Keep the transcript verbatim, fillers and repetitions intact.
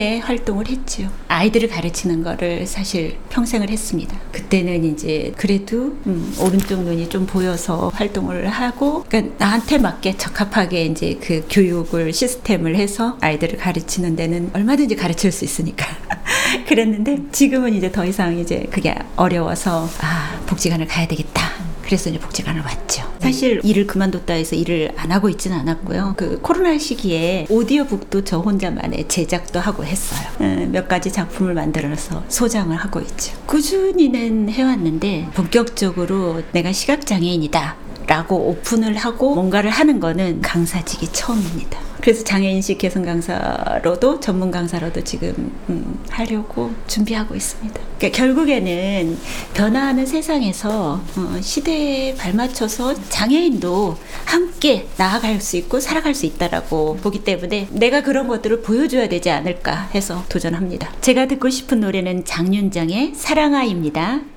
활동을 했죠. 아이들을 가르치는 거를 사실 평생을 했습니다. 그때는 이제 그래도 음, 오른쪽 눈이 좀 보여서 활동을 하고, 그러니까 나한테 맞게 적합하게 이제 그 교육을 시스템을 해서 아이들을 가르치는 데는 얼마든지 가르칠 수 있으니까 그랬는데, 지금은 이제 더 이상 이제 그게 어려워서 아 복지관을 가야 되겠다. 그래서 이제 복지관을 왔죠. 사실 일을 그만뒀다 해서 일을 안 하고 있지는 않았고요. 그 코로나 시기에 오디오북도 저 혼자만의 제작도 하고 했어요. 음, 몇 가지 작품을 만들어서 소장을 하고 있죠. 꾸준히는 해왔는데 본격적으로 내가 시각장애인이다 라고 오픈을 하고 뭔가를 하는 거는 강사직이 처음입니다. 그래서 장애인식 개선 강사로도 전문 강사로도 지금 음, 하려고 준비하고 있습니다. 그러니까 결국에는 변화하는 세상에서 어, 시대에 발맞춰서 장애인도 함께 나아갈 수 있고 살아갈 수 있다라고 보기 때문에 내가 그런 것들을 보여줘야 되지 않을까 해서 도전합니다. 제가 듣고 싶은 노래는 장윤정의 사랑아입니다.